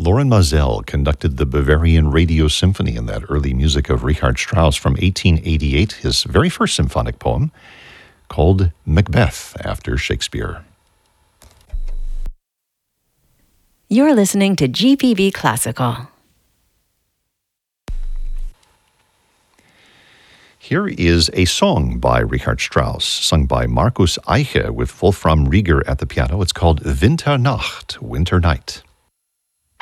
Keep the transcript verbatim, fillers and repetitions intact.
Lorin Maazel conducted the Bavarian Radio Symphony in that early music of Richard Strauss from eighteen eighty-eight, his very first symphonic poem, called Macbeth, after Shakespeare. You're listening to G P B Classical. Here is a song by Richard Strauss, sung by Markus Eiche with Wolfram Rieger at the piano. It's called Winternacht, Winter Night.